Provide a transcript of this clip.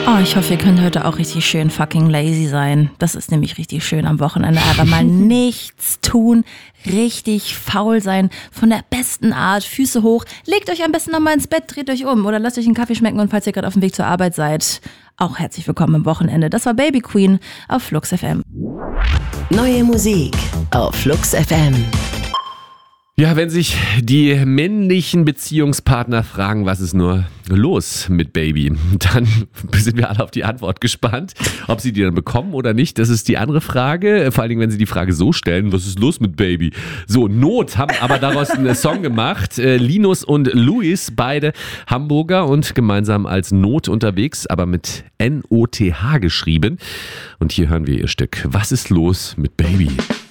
Oh, ich hoffe, ihr könnt heute auch richtig schön fucking lazy sein. Das ist nämlich richtig schön am Wochenende. Aber mal nichts tun, richtig faul sein, von der besten Art, Füße hoch. Legt euch am besten nochmal ins Bett, dreht euch um oder lasst euch einen Kaffee schmecken und falls ihr gerade auf dem Weg zur Arbeit seid, auch herzlich willkommen am Wochenende. Das war Baby Queen auf Flux FM. Neue Musik auf Flux FM. Ja, wenn sich die männlichen Beziehungspartner fragen, was ist nur los mit Baby, dann sind wir alle auf die Antwort gespannt. Ob sie die dann bekommen oder nicht, das ist die andere Frage. Vor allen Dingen, wenn sie die Frage so stellen, was ist los mit Baby? So, Not haben aber daraus einen Song gemacht. Linus und Luis, beide Hamburger und gemeinsam als Not unterwegs, aber mit N-O-T-H geschrieben. Und hier hören wir ihr Stück. Was ist los mit Baby?